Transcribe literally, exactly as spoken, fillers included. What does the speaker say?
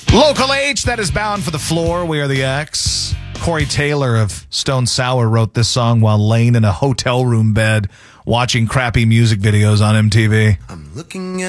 Local H, that is Bound for the Floor. We are the X. Corey Taylor of Stone Sour wrote this song while laying in a hotel room bed watching crappy music videos on M T V. I'm looking at